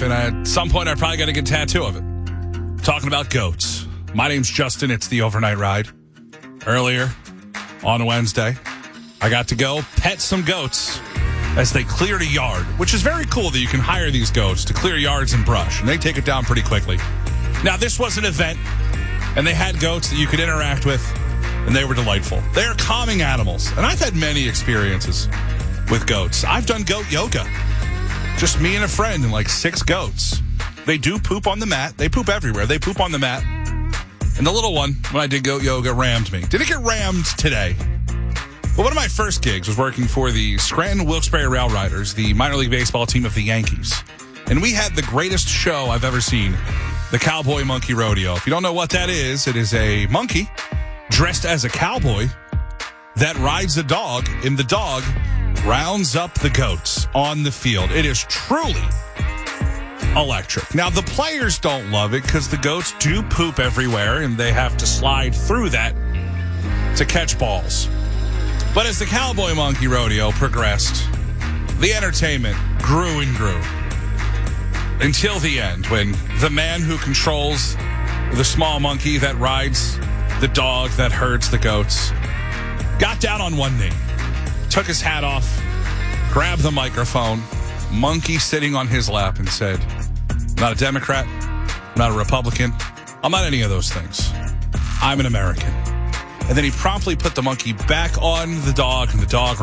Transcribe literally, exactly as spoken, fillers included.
and at some point I probably got to get a tattoo of it. Talking about goats. My name's Justin. It's the Overnight Ride. Earlier on Wednesday, I got to go pet some goats as they cleared a yard, which is very cool that you can hire these goats to clear yards and brush, and they take it down pretty quickly. Now, this was an event, and they had goats that you could interact with, and they were delightful. They are calming animals, and I've had many experiences with goats. I've done goat yoga. Just me and a friend and like six goats. They do poop on the mat. They poop everywhere. They poop on the mat. And the little one, when I did goat yoga, rammed me. Didn't get rammed today. But one of my first gigs was working for the Scranton Wilkes-Barre Rail Riders, the minor league baseball team of the Yankees. And we had the greatest show I've ever seen, the Cowboy Monkey Rodeo. If you don't know what that is, it is a monkey dressed as a cowboy that rides a dog, and the dog rounds up the goats on the field. It is truly electric. Now, the players don't love it because the goats do poop everywhere, and they have to slide through that to catch balls. But as the Cowboy Monkey Rodeo progressed, the entertainment grew and grew until the end, when the man who controls the small monkey that rides the dog that herds the goats got down on one knee, took his hat off, grabbed the microphone, monkey sitting on his lap, and said, "I'm not a Democrat, I'm not a Republican, I'm not any of those things. I'm an American." And then he promptly put the monkey back on the dog, and the dog